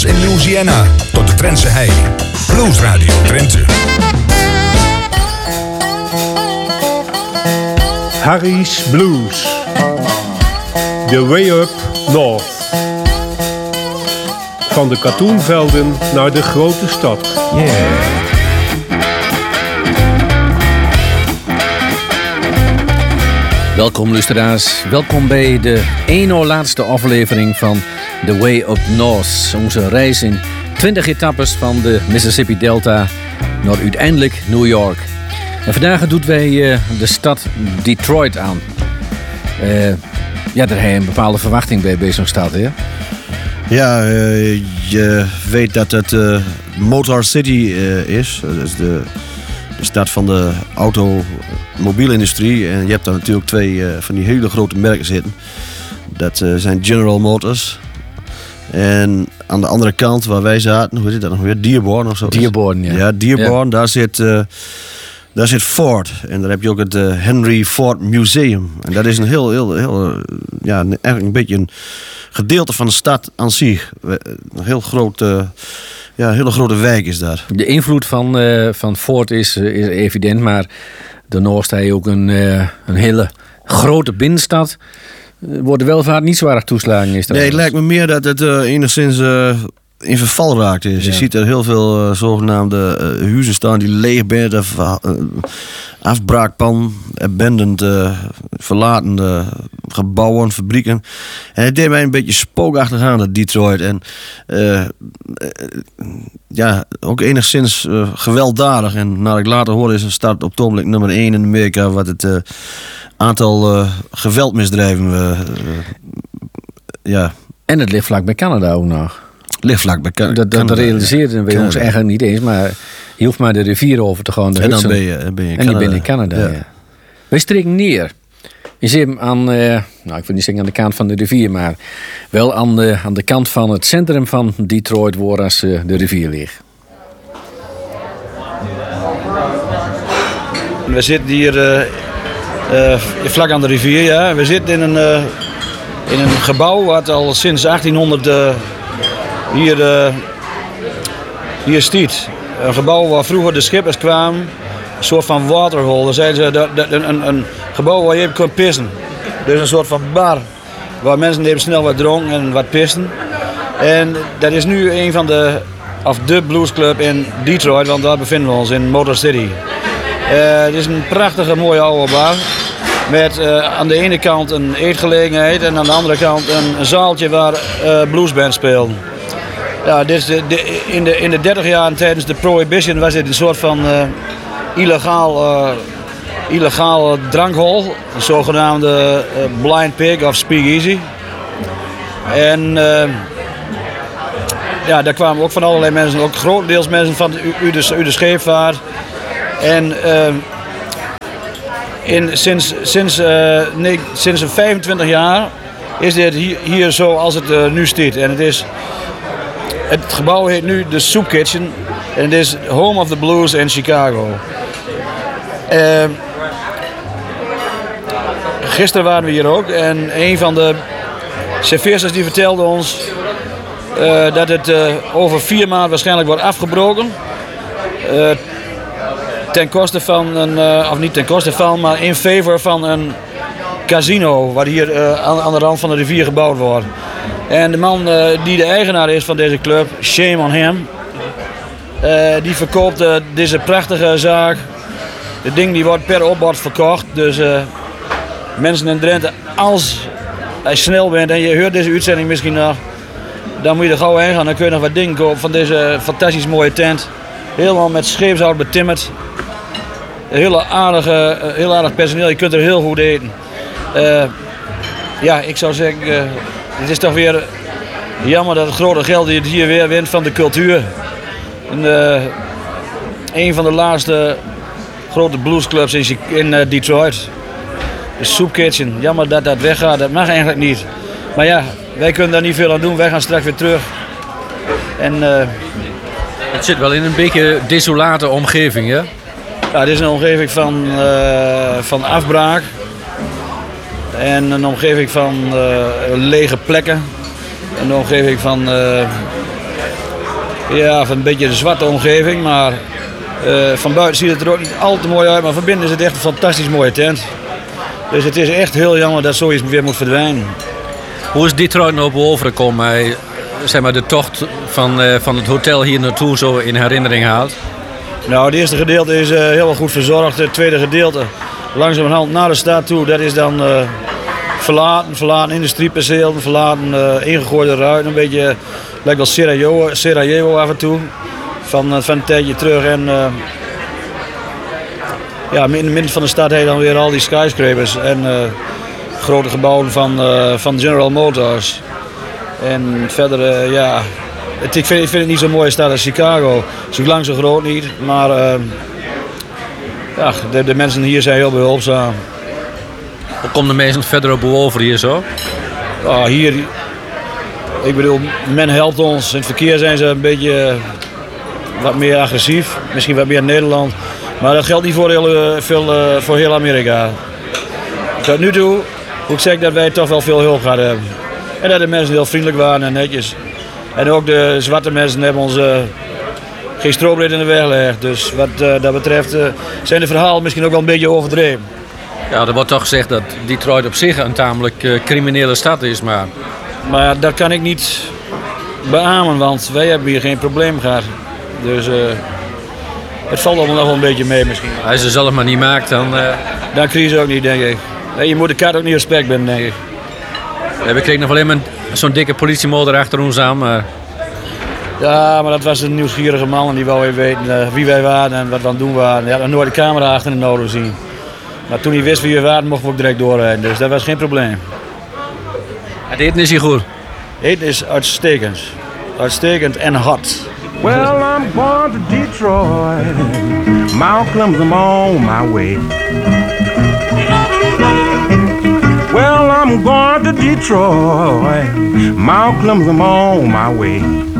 Texas en Louisiana tot de Drentse hei. Blues Radio Drenthe. Harry's Blues. The Way Up North. Van de katoenvelden naar de grote stad. Yeah. Welkom luisteraars, welkom bij de ene laatste aflevering van The Way Up North. Onze reis in 20 etappes van de Mississippi Delta naar uiteindelijk New York. En vandaag doen wij de stad Detroit aan. Daar heb je een bepaalde verwachting bij zo'n stad, hè? Ja, je weet dat het Motor City is. Dat is de stad van de automobielindustrie. En je hebt daar natuurlijk twee van die hele grote merken zitten. Dat zijn General Motors. En aan de andere kant waar wij zaten, hoe heet dat nog weer? Dearborn of zo? Dearborn, ja. Ja, Dearborn, ja. Daar zit Ford. En daar heb je ook het Henry Ford Museum. En dat is een heel eigenlijk een beetje een gedeelte van de stad aan zich. Een heel grote... Ja, een hele grote wijk is daar. De invloed van Ford is evident, maar daarnaast heb je ook een hele grote binnenstad. Wordt de welvaart niet zo erg toeslagen? Is nee, het lijkt me meer dat het enigszins in verval raakt is. Ja. Je ziet er heel veel zogenaamde huizen staan die leeg zijn, afbraakpan, abandoned, verlaten gebouwen, fabrieken. En het deed mij een beetje spookachtig aan, dat Detroit. En ook enigszins gewelddadig. En naar ik later hoorde is een stad op het ogenblik nummer 1 in Amerika wat het aantal geweldmisdrijven En het ligt vlak bij Canada ook nog. Ligt vlak bij Canada. Dat realiseerden we ons eigenlijk niet eens, maar je hoeft maar de rivier over te gaan. En dan ben je in Canada. En je bent in Canada, ja. Wij streken neer. Je ziet hem aan, ik wil niet zeggen aan de kant van de rivier, maar wel aan de kant van het centrum van Detroit, waar als de rivier ligt. We zitten hier vlak aan de rivier, ja. We zitten in een gebouw wat al sinds 1800 hier stiet. Een gebouw waar vroeger de schippers kwamen, een soort van waterhole. Dan zeiden ze een gebouw waar je even kon pissen. Dus een soort van bar waar mensen even snel wat dronken en wat pisten. En dat is nu een van de bluesclub in Detroit, want daar bevinden we ons in Motor City. Het is een prachtige mooie oude bar. Met aan de ene kant een eetgelegenheid en aan de andere kant een zaaltje waar bluesbands spelen. Ja, dit is in de 30 jaar tijdens de Prohibition was dit een soort van illegaal drankhol. Een zogenaamde Blind Pig of Speakeasy. En daar kwamen ook van allerlei mensen, ook grotendeels mensen van de scheepvaart. En sinds 25 jaar is dit hier zo als het nu staat. En het gebouw heet nu de Soup Kitchen en het is Home of the Blues in Chicago. Gisteren waren we hier ook en een van de serveersters die vertelde ons dat het over 4 maanden waarschijnlijk wordt afgebroken. Ten koste van niet ten koste van, maar in favor van een casino wat hier aan de rand van de rivier gebouwd wordt. En de man die de eigenaar is van deze club, shame on him, die verkoopt deze prachtige zaak. Het ding die wordt per opbod verkocht. Dus mensen in Drenthe, als je snel bent en je hoort deze uitzending misschien nog, dan moet je er gauw heen gaan. Dan kun je nog wat dingen kopen van deze fantastisch mooie tent. Helemaal met scheepshout betimmerd. Heel aardig personeel, je kunt er heel goed eten. Ik zou zeggen, het is toch weer jammer dat het grote geld die het hier weer wint van de cultuur. Een van de laatste grote bluesclubs in Detroit. De Soup Kitchen, jammer dat dat weggaat, dat mag eigenlijk niet. Maar ja, wij kunnen daar niet veel aan doen, wij gaan straks weer terug. En, het zit wel in een beetje desolate omgeving, hè? Ja, het is een omgeving van afbraak. En een omgeving van lege plekken. Een omgeving van Ja, van een beetje de zwarte omgeving, maar van buiten ziet het er ook niet al te mooi uit. Maar van binnen is het echt een fantastisch mooie tent. Dus het is echt heel jammer dat zoiets weer moet verdwijnen. Hoe is Detroit nou boven gekomen? Zeg maar de tocht van het hotel hier naartoe zo in herinnering haalt? Nou, het eerste gedeelte is heel goed verzorgd. Het tweede gedeelte, langzamerhand naar de stad toe, dat is dan verlaten industrieperceel, verlaten ingegooide ruiten. Een beetje, lijkt wel Sarajevo af en toe, van een tijdje terug. En in het midden van de stad heb je dan weer al die skyscrapers en grote gebouwen van General Motors. En verder, ik vind het niet zo'n mooie stad als Chicago. Het is lang zo groot niet, maar de mensen hier zijn heel behulpzaam. Hoe komen de mensen verder op boven hier zo? Hier, ik bedoel, men helpt ons. In het verkeer zijn ze een beetje wat meer agressief. Misschien wat meer in Nederland. Maar dat geldt niet voor heel Amerika. Tot nu toe moet ik zeggen dat wij toch wel veel hulp gehad hebben. En dat de mensen heel vriendelijk waren en netjes. En ook de zwarte mensen hebben ons geen strobreed in de weg gelegd. Dus wat dat betreft zijn de verhalen misschien ook wel een beetje overdreven. Ja, er wordt toch gezegd dat Detroit op zich een tamelijk criminele stad is, maar... Maar dat kan ik niet beamen, want wij hebben hier geen probleem gehad. Dus het valt allemaal nog wel een beetje mee misschien. Als je ze zelf maar niet maakt, dan... Dan krijg je ze ook niet, denk ik. Nee, je moet de kat ook niet respect binnen, denk ik. We kregen nog alleen maar zo'n dikke politiemotor achter ons aan, maar... Ja, maar dat was een nieuwsgierige man en die wou even weten wie wij waren en wat we aan het doen waren. Hij had nog nooit de camera achter in de auto zien. Maar toen hij wist wie we waren, mochten we ook direct doorrijden. Dus dat was geen probleem. Het eten is hier goed. Eten is uitstekend. Uitstekend en hot. Well, I'm going to Detroit. Malcolm's I'm on my way. Well, I'm going to Detroit. Malcolm's I'm on my way.